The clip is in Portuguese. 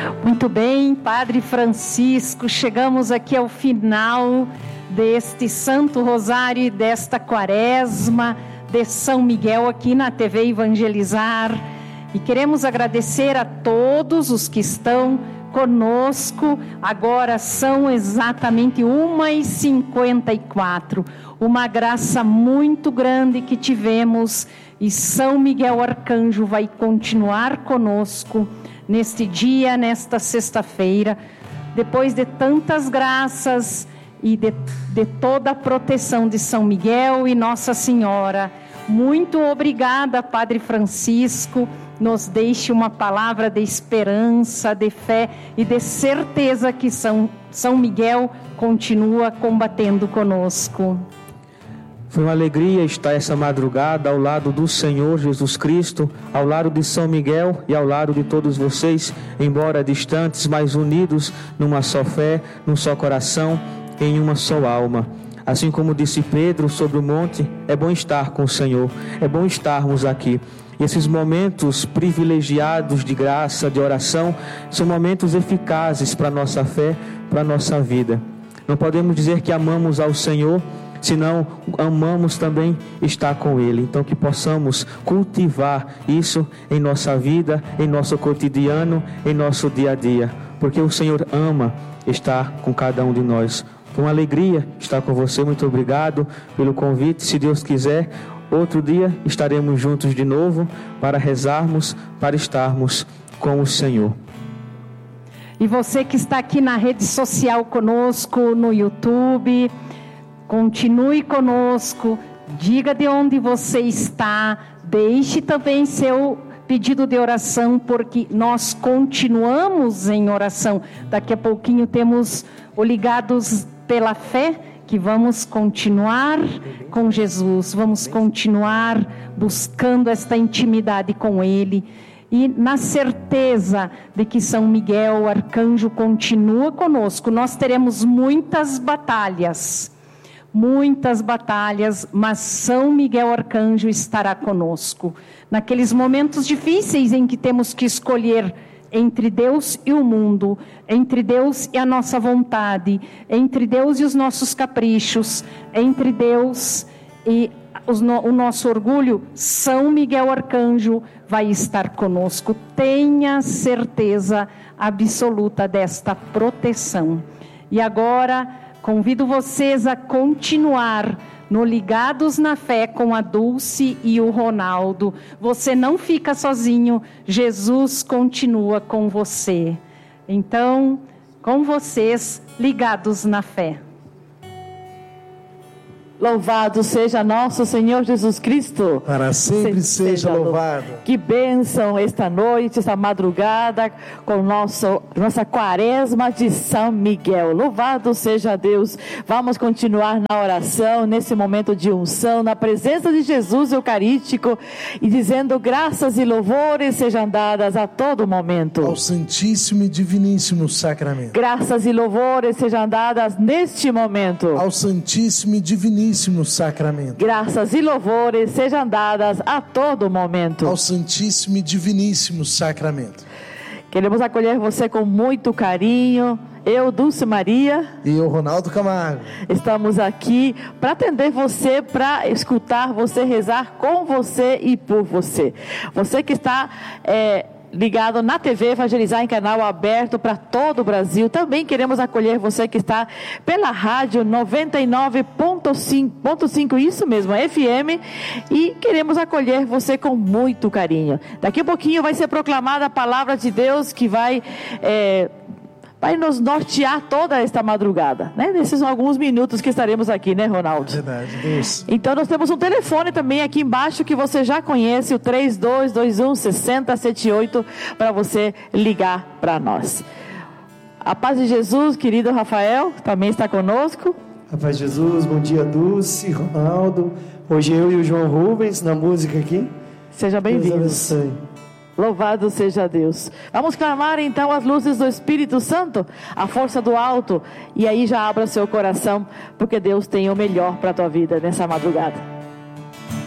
Muito bem, Padre Francisco, chegamos aqui ao final deste Santo Rosário e desta Quaresma de São Miguel aqui na TV Evangelizar. E queremos agradecer a todos os que estão conosco. Agora são exatamente 1h54. Uma graça muito grande que tivemos, e São Miguel Arcanjo vai continuar conosco neste dia, nesta sexta-feira, depois de tantas graças e de toda a proteção de São Miguel e Nossa Senhora. Muito obrigada, Padre Francisco. Nos deixe uma palavra de esperança, de fé e de certeza que São Miguel continua combatendo conosco. Foi uma alegria estar essa madrugada ao lado do Senhor Jesus Cristo, ao lado de São Miguel e ao lado de todos vocês, embora distantes, mas unidos numa só fé, num só coração, em uma só alma. Assim como disse Pedro sobre o monte, é bom estar com o Senhor, é bom estarmos aqui. E esses momentos privilegiados de graça, de oração, são momentos eficazes para a nossa fé, para a nossa vida. Não podemos dizer que amamos ao Senhor, senão amamos também estar com Ele. Então que possamos cultivar isso em nossa vida, em nosso cotidiano, em nosso dia a dia, porque o Senhor ama estar com cada um de nós. Foi uma alegria estar com você, muito obrigado pelo convite. Se Deus quiser, outro dia estaremos juntos de novo para rezarmos, para estarmos com o Senhor. E você que está aqui na rede social conosco, no YouTube, continue conosco, diga de onde você está, deixe também seu pedido de oração, porque nós continuamos em oração. Daqui a pouquinho temos o Ligados pela Fé, que vamos continuar com Jesus, vamos continuar buscando esta intimidade com Ele. E na certeza de que São Miguel, Arcanjo, continua conosco. Nós teremos muitas batalhas, mas São Miguel Arcanjo estará conosco. Naqueles momentos difíceis em que temos que escolher entre Deus e o mundo, entre Deus e a nossa vontade, entre Deus e os nossos caprichos, entre Deus e o nosso orgulho, São Miguel Arcanjo vai estar conosco. Tenha certeza absoluta desta proteção. E agora convido vocês a continuar no Ligados na Fé com a Dulce e o Ronaldo. Você não fica sozinho, Jesus continua com você. Então, com vocês, Ligados na Fé. Louvado seja nosso Senhor Jesus Cristo. Para sempre seja louvado. Que bênção esta noite, esta madrugada, com nossa Quaresma de São Miguel. Louvado seja Deus. Vamos continuar na oração, nesse momento de unção, na presença de Jesus Eucarístico, e dizendo graças e louvores sejam dadas a todo momento ao Santíssimo e Diviníssimo Sacramento. Graças e louvores sejam dadas neste momento ao Santíssimo e Diviníssimo Sacramento. Graças e louvores sejam dadas a todo momento ao Santíssimo e Diviníssimo Sacramento. Queremos acolher você com muito carinho. Eu, Dulce Maria, e eu, Ronaldo Camargo, estamos aqui para atender você, para escutar você, rezar com você e por você. Você que está ligado na TV Evangelizar em canal aberto para todo o Brasil. Também queremos acolher você que está pela rádio 99.5, isso mesmo, FM, e queremos acolher você com muito carinho. Daqui a pouquinho vai ser proclamada a palavra de Deus que vai nos nortear toda esta madrugada, né? Nesses alguns minutos que estaremos aqui, né, Ronaldo? Verdade, Deus. Então nós temos um telefone também aqui embaixo que você já conhece, o 3221-6078, para você ligar para nós. A paz de Jesus, querido Rafael, também está conosco. A paz de Jesus, bom dia, Dulce, Ronaldo. Hoje eu e o João Rubens na música aqui. Seja bem-vindo. Louvado seja Deus. Vamos clamar então as luzes do Espírito Santo, a força do alto, e aí já abra seu coração, porque Deus tem o melhor para a tua vida nessa madrugada.